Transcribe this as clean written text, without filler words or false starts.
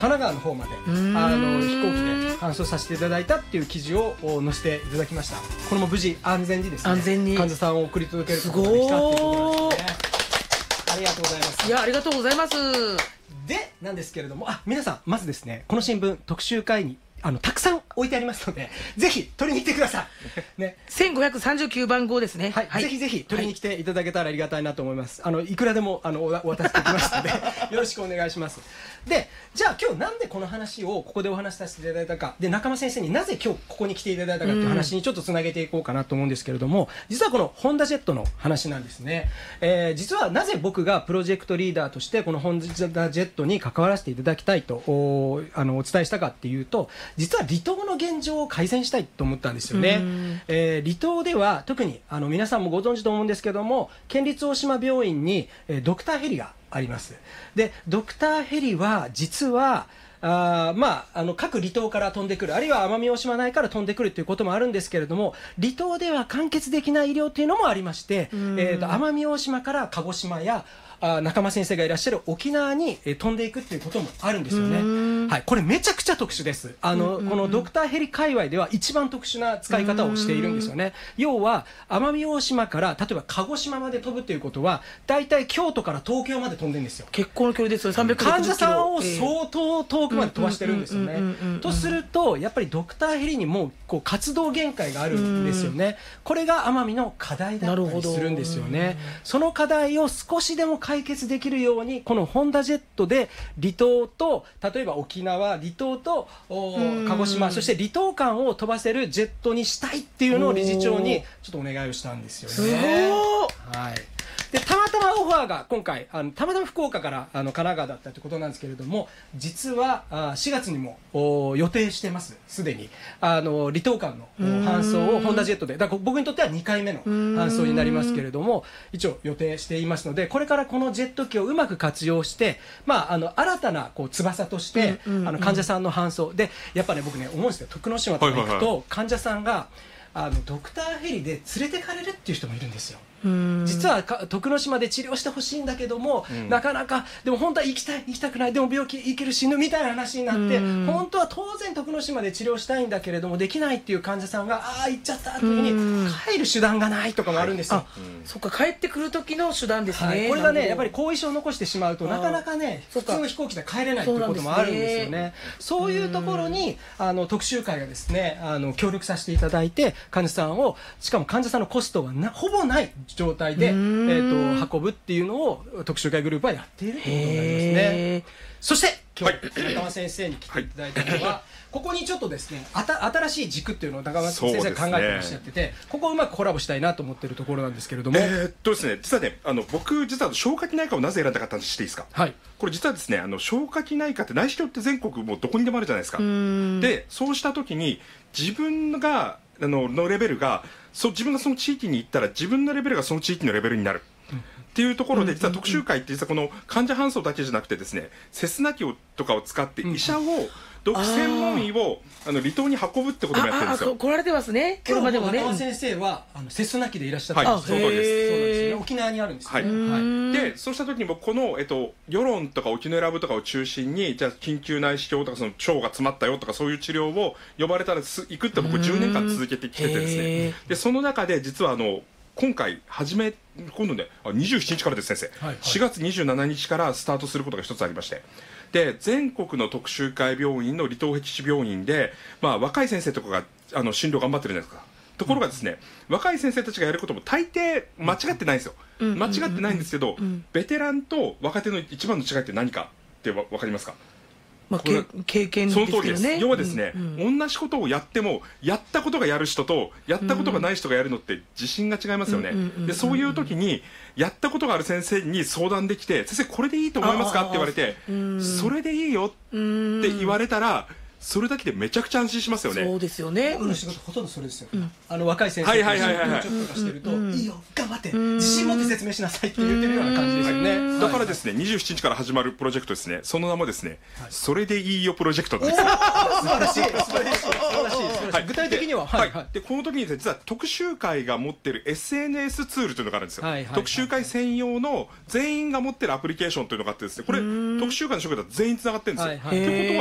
神奈川の方まで飛行機で搬送させていただいたっていう記事を載せていただきました。これも無事安全にですね、 安全に患者さんを送り届けることができたっていうことなんですね。ありがとうございます。 いや、ありがとうございます。 でなんですけれども、皆さんまずですね、この新聞特集会にたくさん置いてありますので、ぜひ取りに来てください、ね、 1539番号ですね。 はい、はい、ぜひぜひ取りに来ていただけたらありがたいなと思います。いくらでもお渡してきますのでよろしくお願いします。でじゃあ今日なんでこの話をここでお話しさせていただいたかで、中間先生になぜ今日ここに来ていただいたかという話にちょっとつなげていこうかなと思うんですけれども、実はこのホンダジェットの話なんですね。実はなぜ僕がプロジェクトリーダーとしてこのホンダジェットに関わらせていただきたいとお伝えしたかっていうと、実は離島の現状を改善したいと思ったんですよね。離島では特に皆さんもご存知と思うんですけども、県立大島病院にドクターヘリがあります。でドクターヘリは実は各離島から飛んでくる、あるいは奄美大島内から飛んでくるということもあるんですけれども、離島では完結できない医療というのもありまして、奄美大島から鹿児島や中間先生がいらっしゃる沖縄に飛んでいくっていうこともあるんですよね。はい、これめちゃくちゃ特殊です。このドクターヘリ界隈では一番特殊な使い方をしているんですよね。要は奄美大島から例えば鹿児島まで飛ぶということは、だいたい京都から東京まで飛んでるんですよ。 結構の距離ですよ。360キロ。 患者さんを相当遠くまで飛ばしてるんですよね。とするとやっぱりドクターヘリにも活動限界があるんですよね。これが奄美の課題だったりするんですよね。その課題を少しでも解決できるように、このホンダジェットで離島と例えば沖縄、離島と鹿児島、そして離島間を飛ばせるジェットにしたいっていうのを理事長にちょっとお願いをしたんですよね。 すごい。 はい。でたまたまオファーが今回たまたま福岡から神奈川だったということなんですけれども、実は4月にも予定してます。すでに離島間の搬送をホンダジェットで、だから僕にとっては2回目の搬送になりますけれども、一応予定していますので、これからこのジェット機をうまく活用して、新たな翼として患者さんの搬送で、やっぱね僕ね思うんですよ。徳之島とか行くと患者さんがドクターヘリで連れてかれるっていう人もいるんですよ。実は徳之島で治療してほしいんだけども、なかなかでも本当は行きたくない、でも病気行ける死ぬみたいな話になって、本当は当然徳之島で治療したいんだけれどもできないっていう患者さんが行っちゃったっていうふうに帰る手段がないとかもあるんですよ。 そっか、帰ってくる時の手段ですね。 これがねやっぱり後遺症を残してしまうとなかなかね普通の飛行機で帰れないっていうこともあるんですよね。そういうところに特集会がですね協力させていただいて、患者さんを、しかも患者さんのコストがほぼない状態で運ぶっていうのを特集会グループはやっているということになりますね。そして今日中間先生に来ていただいたのは、ここにちょっとですね新しい軸っていうのを中間先生が考えてらっしゃってて、ここをうまくコラボしたいなと思っているところなんですけれども、 ですね、実はね僕実は消化器内科をなぜ選んだかって話していいですか。 はい。 これ実はですね消化器内科って内視鏡って全国もうどこにでもあるじゃないですか。でそうした時に自分がのレベルが自分がその地域に行ったら自分のレベルがその地域のレベルになるっていうところで、実は特集会って実はこの患者搬送だけじゃなくてですね、セスナ機とかを使って医者を独専門医を離島に運ぶってこともやってるんですよ。 来られてますね。 今日も中間先生はセスナ機でいらっしゃったんです。 はい、その通りです。 そうですね。沖縄にあるんですね。 はい。でそうした時にもこの世論とか沖永良部とかを中心に、じゃあ緊急内視鏡とかその腸が詰まったよとかそういう治療を呼ばれたら行くって僕10年間続けてきててですね。でその中で実は今回今度ね27日からです先生、4月27日からスタートすることが一つありまして、で全国の特集会病院の離島僻地病院で、若い先生とかが診療頑張ってるじゃないですか。ところがですね、若い先生たちがやることも大抵間違ってないんですよ。間違ってないんですけど、ベテランと若手の一番の違いって何かって分かりますか。 経験ですけどね。 その通りです。要はですね、同じことをやってもやったことがやる人とやったことがない人がやるのって自信が違いますよね。でそういう時にやったことがある先生に相談できて、先生これでいいと思いますかって言われて、それでいいよって言われたらそれだけでめちゃくちゃ安心しますよね。 そうですよね。 僕の仕事ほとんどそれですよ、若い先生とはいはいはいはいちょっとかしてると、いいよ頑張って自信持って説明しなさいって言ってるような感じですよね、 だからですね、27日から始まるプロジェクトですね、その名もですね、それでいいよプロジェクトなんですよ。 素晴らしい素晴らしい素晴らしい、はい、具体的にはでこの時にですね、実は特集会が持ってる SNS ツールというのがあるんですよ、 はいはいはい、 特集会専用の全員が持ってるアプリケーションというのがあってですね、これ特集会の職員と全員つながってるんですよ、ってことは